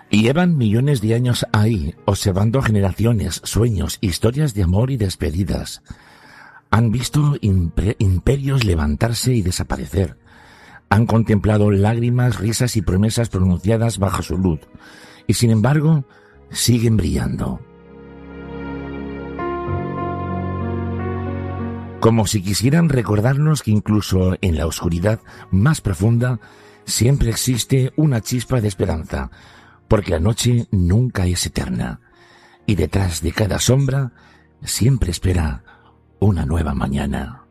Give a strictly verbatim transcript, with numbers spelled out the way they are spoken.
Y llevan millones de años ahí, observando generaciones, sueños, historias de amor y despedidas. Han visto imper- imperios levantarse y desaparecer. Han contemplado lágrimas, risas y promesas pronunciadas bajo su luz. Y sin embargo, siguen brillando. Como si quisieran recordarnos que incluso en la oscuridad más profunda siempre existe una chispa de esperanza, porque la noche nunca es eterna, y detrás de cada sombra siempre espera una nueva mañana.